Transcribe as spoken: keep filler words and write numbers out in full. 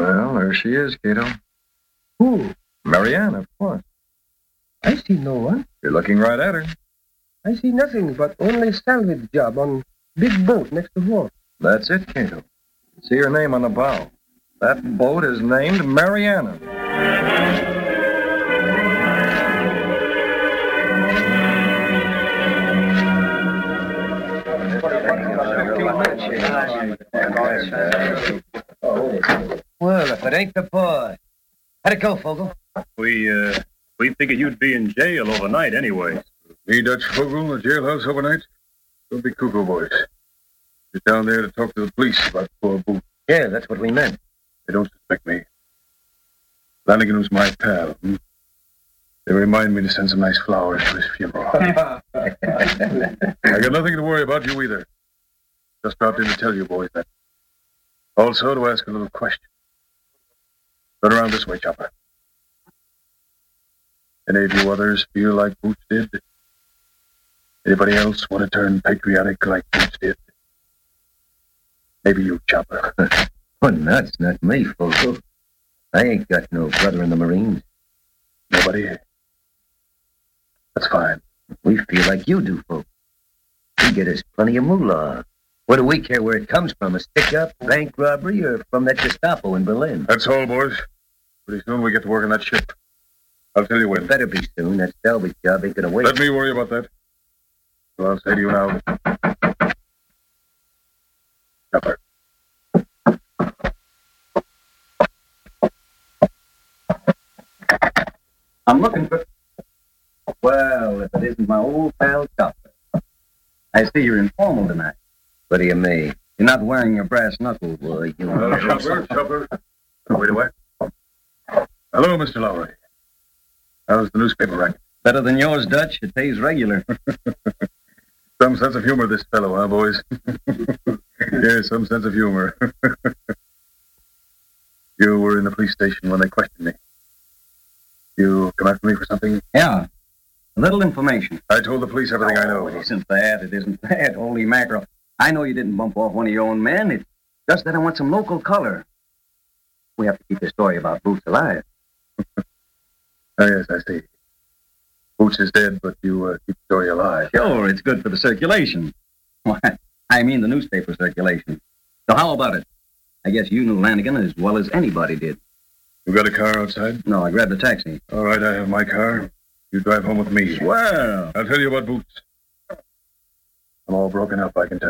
Well, there she is, Cato. Who? Marianne, of course. I see no one. You're looking right at her. I see nothing but only salvage job on big boat next to wharf. That's it, Cato. See her name on the bow. That boat is named Mariana. Well, if it ain't the boy. How'd it go, Fogel? We, uh, we figured you'd be in jail overnight anyway. Me, Dutch Fogel, in the jailhouse overnight? Don't be cuckoo, boys. You're down there to talk to the police about poor Booth. Yeah, that's what we meant. They don't suspect me. Lanigan was my pal. Hmm? They remind me to send some nice flowers for his funeral. I got nothing to worry about you either. Just dropped in to tell you boys that. Also to ask a little question. Run around this way, Chopper. Any of you others feel like Boots did? Anybody else want to turn patriotic like Boots did? Maybe you, Chopper. Oh, nuts, not me, Fogel. I ain't got no brother in the Marines. Nobody? That's fine. We feel like you do, Fogel. We get us plenty of moolah. What do we care where it comes from? A stick-up, bank robbery, or from that Gestapo in Berlin? That's all, boys. Pretty soon we get to work on that ship. I'll tell you when. It better be soon. That salvage job ain't gonna wait. Let me worry about that. So I'll say to you now. Chopper. I'm looking for... Well, if it isn't my old pal Chopper. I see you're informal tonight. What do you mean? You're not wearing your brass knuckles. Boy, you... Uh, Chopper, Chopper. Wait away. Hello, Mister Lowry. How's the newspaper racket? Better than yours, Dutch. It pays regular. Some sense of humor, this fellow, huh, boys? Yes, some sense of humor. You were in the police station when they questioned me. You come after me for something? Yeah. A little information. I told the police everything I know. It isn't that. It isn't that. Holy mackerel. I know you didn't bump off one of your own men. It's just that I want some local color. We have to keep the story about Boots alive. Oh, yes, I see. Boots is dead, but you uh, keep the story alive. Sure, it's good for the circulation. Why, I mean the newspaper circulation. So how about it? I guess you knew Lanigan as well as anybody did. You got a car outside? No, I grabbed a taxi. All right, I have my car. You drive home with me. Well, I'll tell you about Boots. I'm all broken up, I can tell.